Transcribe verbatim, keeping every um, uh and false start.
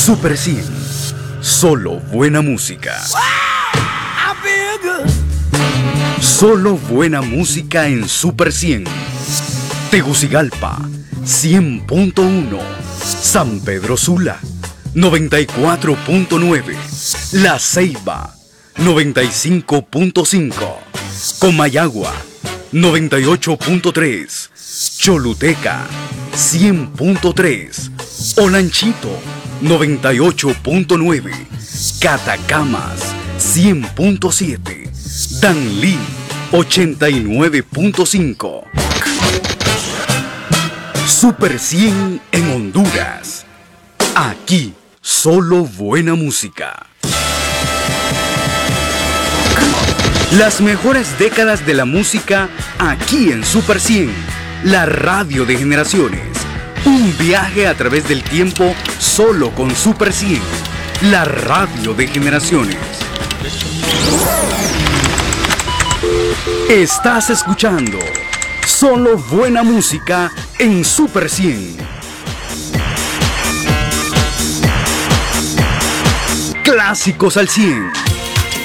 Super cien. Solo buena música. Solo buena música en Super cien. Tegucigalpa, cien punto uno. San Pedro Sula, noventa y cuatro punto nueve. La Ceiba, noventa y cinco punto cinco. Comayagua, noventa y ocho punto tres. Choluteca, cien punto tres. Olanchito, noventa y ocho punto nueve. Catacamas, cien punto siete. Danlí, ochenta y nueve punto cinco. Super cien en Honduras. Aquí, solo buena música. Las mejores décadas de la música aquí en Super cien, la radio de generaciones. Un viaje a través del tiempo solo con Super cien, la radio de generaciones. Estás escuchando solo buena música en Super cien. Clásicos al cien.